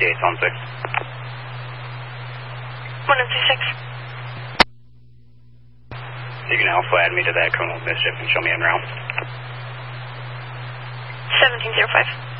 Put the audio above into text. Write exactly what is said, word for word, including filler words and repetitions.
fifty-eight on six. one oh two six. You can also add me to that criminal mischief and show me en route. seventeen oh five.